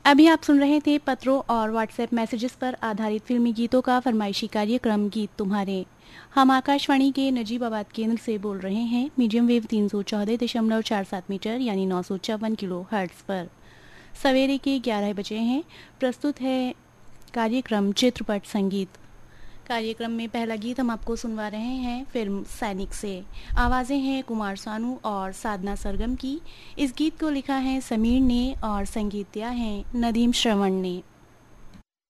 अभी आप सुन रहे थे पत्रों और व्हाट्सएप मैसेजेस पर आधारित फिल्मी गीतों का फरमाइशी कार्यक्रम गीत तुम्हारे। हम आकाशवाणी के नजीबाबाद केंद्र से बोल रहे हैं मीडियम वेव 314.47 मीटर यानी 954 किलो हर्ट्ज पर। सवेरे के 11 बजे हैं। प्रस्तुत है कार्यक्रम चित्रपट संगीत। कार्यक्रम में पहला गीत हम आपको सुनवा रहे हैं फिल्म सैनिक से। आवाज़ें हैं कुमार सानू और साधना सरगम की। इस गीत को लिखा है समीर ने और संगीत दिया है नदीम श्रवण ने।